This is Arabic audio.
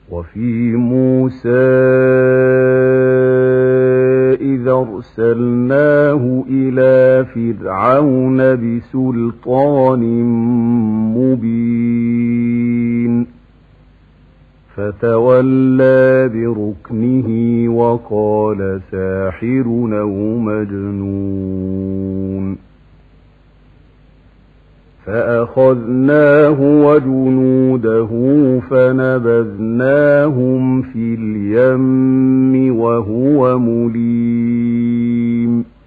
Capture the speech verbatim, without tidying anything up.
وفي موسى إذ أرسلناه إلى فرعون بسلطان مبين فتولى بركنه وقال ساحر أو مجنون فأخذناه وجنوده فنبذناهم في اليم وهو مليم